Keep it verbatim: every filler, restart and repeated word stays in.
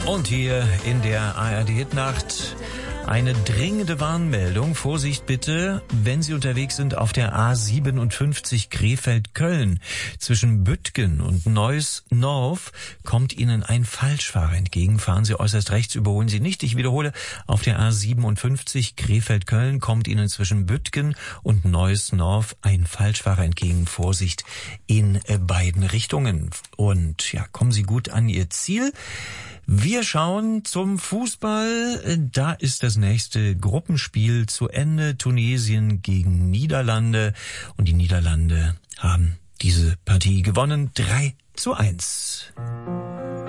Und hier in der A R D-Hitnacht eine dringende Warnmeldung. Vorsicht bitte, wenn Sie unterwegs sind auf der A siebenundfünfzig Krefeld-Köln. Zwischen Büttgen und Neuss-Norf kommt Ihnen ein Falschfahrer entgegen. Fahren Sie äußerst rechts, überholen Sie nicht. Ich wiederhole, auf der A siebenundfünfzig Krefeld-Köln kommt Ihnen zwischen Büttgen und Neuss-Norf ein Falschfahrer entgegen. Vorsicht in beiden Richtungen. Und ja, kommen Sie gut an Ihr Ziel. Wir schauen zum Fußball. Da ist das nächste Gruppenspiel zu Ende. Tunesien gegen Niederlande. Und die Niederlande haben diese Partie gewonnen. drei zu eins.